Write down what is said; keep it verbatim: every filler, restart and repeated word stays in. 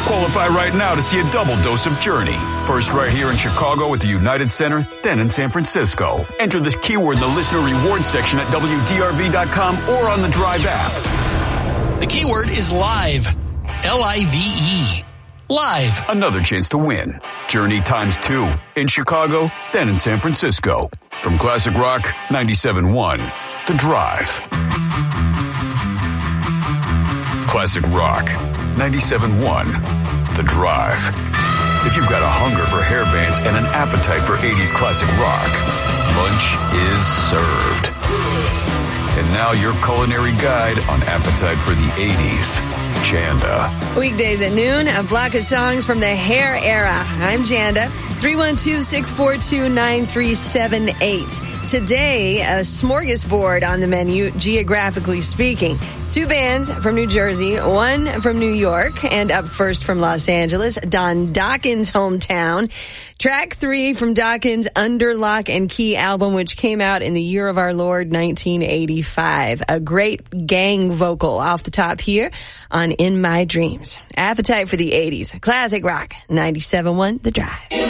Qualify right now to see a double dose of Journey. First right here in Chicago at the United Center, then in San Francisco. Enter this keyword in the listener rewards section at W D R V dot com or on the Drive app. The keyword is live. L I V E. Live. Another chance to win. Journey times two. In Chicago, then in San Francisco. From Classic Rock ninety-seven point one, The Drive. Classic Rock ninety-seven point one, The Drive. If you've got a hunger for hair bands and an appetite for eighties classic rock, lunch is served. And now your culinary guide on appetite for the eighties. Janda. Weekdays at noon, a block of songs from the hair era. I'm Janda. three one two, six four two, nine three seven eight. Today, a smorgasbord on the menu, geographically speaking. Two bands from New Jersey, one from New York, and up first from Los Angeles, Don Dokkens' hometown. Track three from Dokkens' Under Lock and Key album, which came out in the year of our Lord, nineteen eighty-five. A great gang vocal off the top here on In My Dreams. Appetite for the eighties. Classic Rock, ninety-seven point one, The Drive.